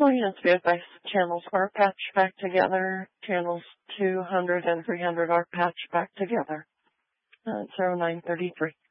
Audience be advised, channels are patched back together. Channels 200 and 300 are patched back together. 0933.